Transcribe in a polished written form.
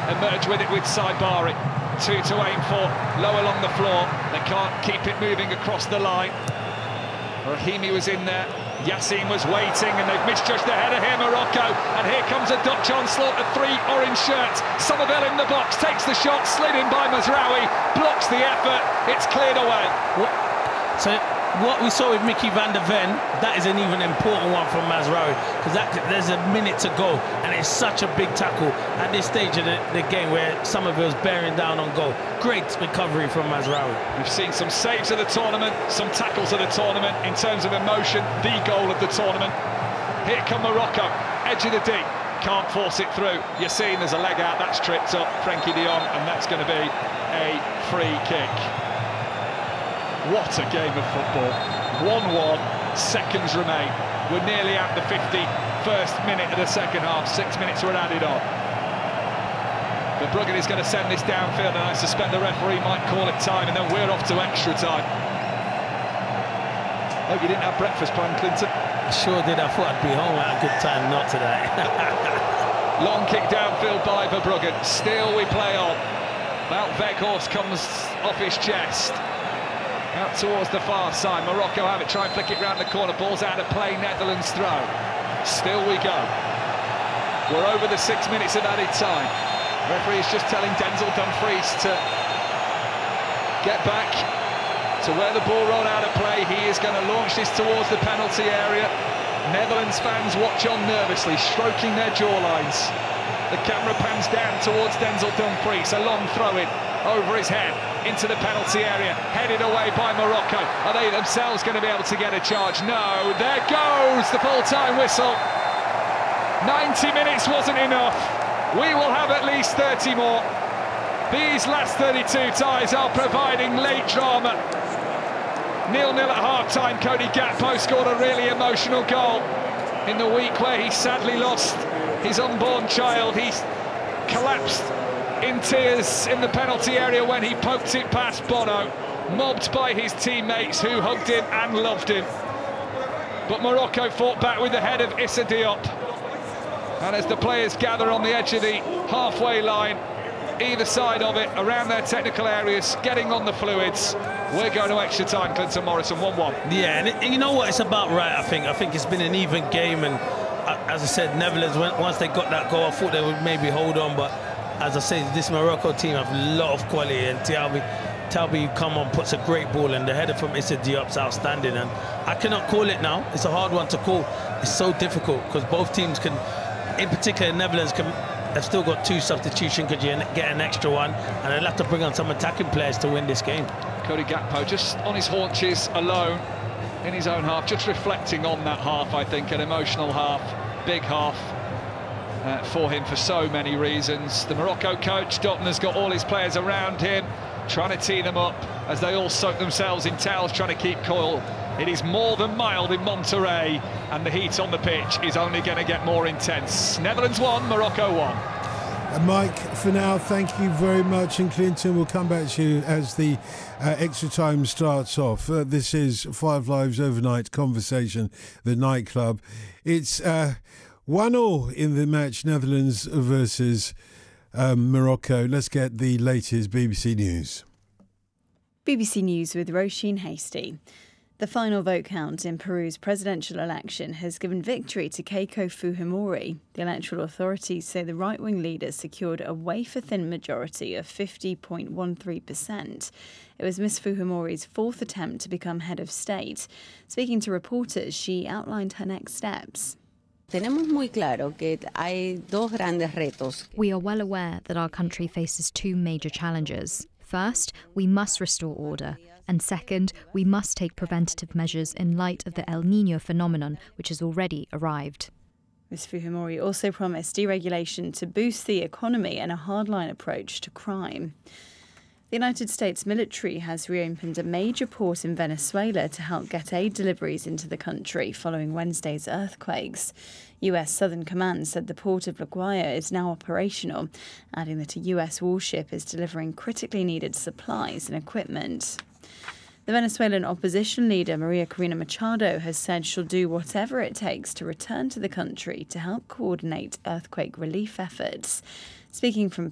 emerge with it with Saibari. 2 to aim for, low along the floor. They can't keep it moving across the line. Rahimi was in there, Yassin was waiting, and they've misjudged the header here, Morocco. And here comes a Dutch onslaught of 3 orange shirts. Somerville in the box, takes the shot, slid in by Mazraoui, blocks the effort, it's cleared away. So what we saw with Mickey van der Ven, that is an even important one from Mazraoui, because there's a minute to go, and it's such a big tackle at this stage of the game where Somerville's bearing down on goal. Great recovery from Mazraoui. We've seen some saves of the tournament, some tackles of the tournament. In terms of emotion, the goal of the tournament. Here come Morocco, edge of the D, can't force it through. You're seeing there's a leg out, that's tripped up Frenkie de Jong, and that's going to be a free kick. What a game of football. 1-1, seconds remain. We're nearly at the 51st minute of the second half. 6 minutes were added on. Verbruggen is going to send this downfield, and I suspect the referee might call it time, and then we're off to extra time. Hope you didn't have breakfast planned, Clinton. I sure did. I thought I'd be home at a good time, not today. Long kick downfield by Verbruggen. Still we play on. Wout Weghorst comes off his chest. Out towards the far side, Morocco have it, try and flick it round the corner, ball's out of play, Netherlands throw. Still we go. We're over the 6 minutes of added time. Referee is just telling Denzel Dumfries to get back to where the ball rolled out of play. He is going to launch this towards the penalty area. Netherlands fans watch on nervously, stroking their jawlines. The camera pans down towards Denzel Dumfries, a long throw-in over his head into the penalty area, headed away by Morocco. Are they themselves going to be able to get a charge? No, there goes the full-time whistle. 90 minutes wasn't enough. We will have at least 30 more. These last 32 ties are providing late drama. 0-0 at half-time. Cody Gakpo scored a really emotional goal in the week where he sadly lost his unborn child. He collapsed in tears in the penalty area when he poked it past Bono, mobbed by his teammates who hugged him and loved him. But Morocco fought back with the head of Issa Diop. And as the players gather on the edge of the halfway line, either side of it, around their technical areas, getting on the fluids, we're going to extra time, Clinton Morrison, 1-1. Yeah, and you know what, it's about right, I think. I think it's been an even game, and as I said, Netherlands, once they got that goal, I thought they would maybe hold on, but as I say, this Morocco team have a lot of quality, and Talbi come on, puts a great ball, and the header from Issa Diop's outstanding, and I cannot call it now. It's a hard one to call. It's so difficult because both teams can, in particular Netherlands, they've still got 2 substitutions, could you get an extra one, and they'll have to bring on some attacking players to win this game. Cody Gakpo just on his haunches, alone in his own half, just reflecting on that half. I think an emotional half, big half. For him for so many reasons. The Morocco coach, Doughton, has got all his players around him, trying to tee them up as they all soak themselves in towels, trying to keep cool. It is more than mild in Monterrey, and the heat on the pitch is only going to get more intense. Netherlands 1, Morocco 1. Mike, for now, thank you very much, and Clinton, we'll come back to you as the extra time starts off. This is Five Lives Overnight Conversation, the nightclub. It's 1-1 in the match, Netherlands versus Morocco. Let's get the latest BBC News. BBC News with Roisin Hasty. The final vote count in Peru's presidential election has given victory to Keiko Fujimori. The electoral authorities say the right-wing leader secured a wafer-thin majority of 50.13%. It was Ms. Fujimori's 4th attempt to become head of state. Speaking to reporters, she outlined her next steps. We are well aware that our country faces 2 major challenges. First, we must restore order. And second, we must take preventative measures in light of the El Niño phenomenon, which has already arrived. Ms. Fujimori also promised deregulation to boost the economy and a hardline approach to crime. The United States military has reopened a major port in Venezuela to help get aid deliveries into the country following Wednesday's earthquakes. US Southern Command said the port of La Guaira is now operational, adding that a US warship is delivering critically needed supplies and equipment. The Venezuelan opposition leader Maria Corina Machado has said she'll do whatever it takes to return to the country to help coordinate earthquake relief efforts. Speaking from